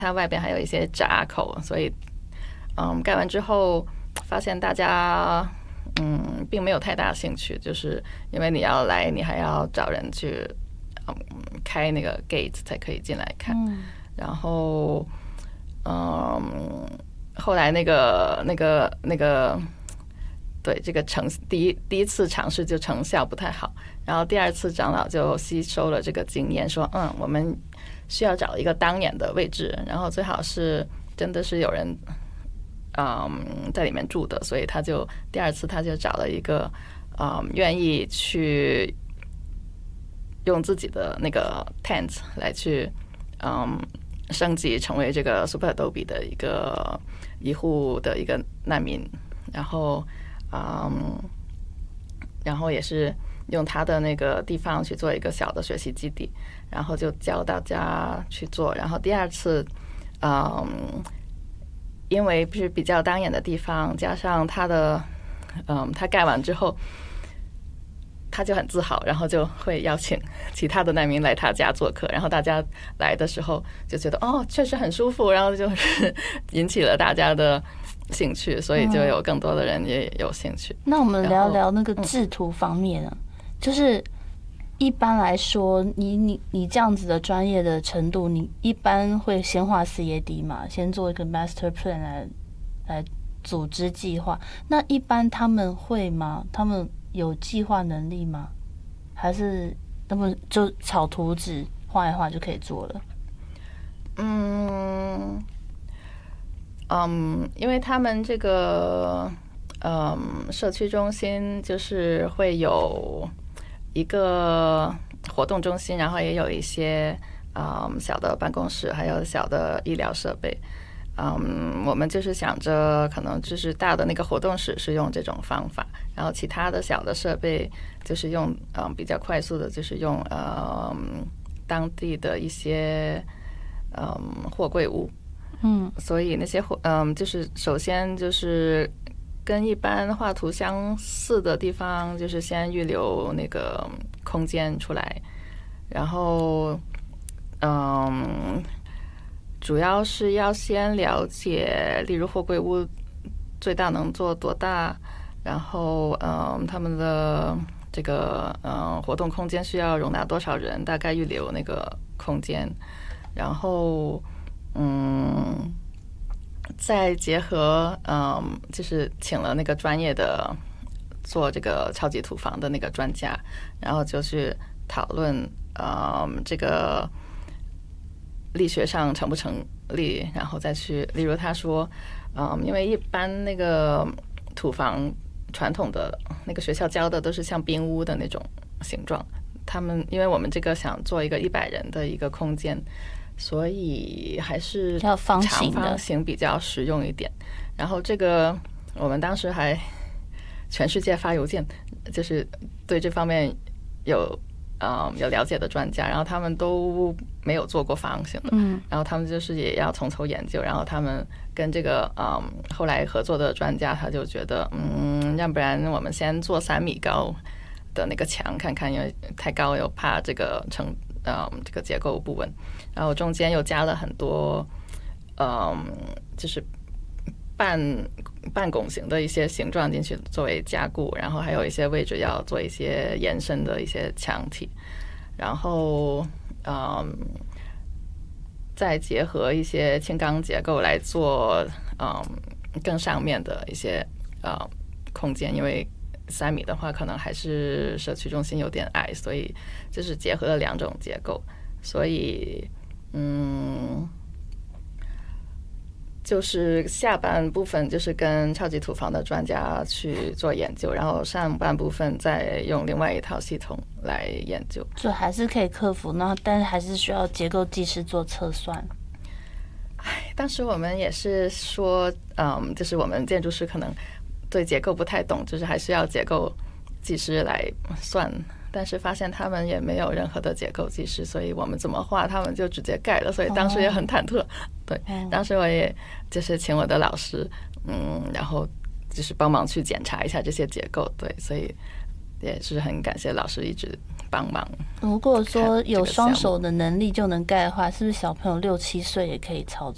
它外边还有一些闸口，所以盖完之后发现大家并没有太大兴趣，就是因为你要来，你还要找人去开那个 gate 才可以进来看。然后后来那个对这个第一次尝试就成效不太好，然后第二次长老就吸收了这个经验，说我们需要找一个当眼的位置，然后最好是真的是有人在里面住的，所以第二次他就找了一个愿意去用自己的那个 tent 来去升级成为这个 Super Adobe 的一个一户的一个难民，然后也是用他的那个地方去做一个小的学习基地，然后就教大家去做。然后第二次因为是比较当眼的地方，加上他盖完之后他就很自豪，然后就会邀请其他的难民来他家做客，然后大家来的时候就觉得确实很舒服，然后就是引起了大家的兴趣，所以就有更多的人也有兴趣。 那我们聊聊那个制图方面啊，就是一般来说，你这样子的专业的程度，你一般会先画 CAD 嘛，先做一个 master plan 来组织计划。那一般他们会吗？他们有计划能力吗？还是他们就草图纸画一画就可以做了？ 因为他们这个社区中心就是会有一个活动中心，然后也有一些小的办公室，还有小的医疗设备。我们就是想着可能就是大的那个活动室是用这种方法，然后其他的小的设备就是用比较快速的，就是用当地的一些货柜屋。所以那些就是首先就是跟一般画图相似的地方，就是先预留那个空间出来，然后主要是要先了解，例如货柜屋最大能做多大，然后他们的这个活动空间需要容纳多少人，大概预留那个空间，然后再结合就是请了那个专业的做这个超级土房的那个专家，然后就去讨论这个力学上成不成立，然后再去，例如他说因为一般那个土房传统的那个学校教的都是像冰屋的那种形状，因为我们这个想做一个100人的一个空间，所以还是长方形比较实用一点。然后这个我们当时还全世界发邮件，就是对这方面有了解的专家，然后他们都没有做过方形的，然后他们就是也要从头研究，然后他们跟这个后来合作的专家，他就觉得要不然我们先做3米高的那个墙看看，因为太高又怕这个这个结构不稳，然后中间又加了很多就是半拱形的一些形状进去作为加固，然后还有一些位置要做一些延伸的一些墙体，然后再结合一些轻钢结构来做更上面的一些空间，因为3米的话可能还是社区中心有点矮，所以就是结合了2种结构，所以就是下半部分就是跟超级土房的专家去做研究，然后上半部分再用另外一套系统来研究， 就还是可以克服，然后但是还是需要结构技师做测算。 当时我们也是说就是我们建筑师可能对结构不太懂，就是还是要结构技师来算，但是发现他们也没有任何的结构技师，所以我们怎么画他们就直接盖了，所以当时也很忐忑。对，当时我也就是请我的老师然后就是帮忙去检查一下这些结构，对，所以也是很感谢老师一直帮忙。 如果说有双手的能力就能盖的话，是不是小朋友6、7岁也可以操作？